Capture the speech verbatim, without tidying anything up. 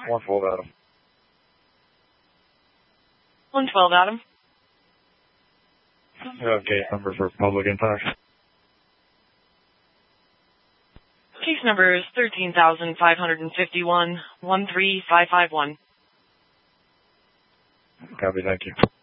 one twelve Adam. one twelve Adam. You have case number for public impact. Case number is thirteen thousand five hundred fifty-one, one three five five one. Copy, thank you.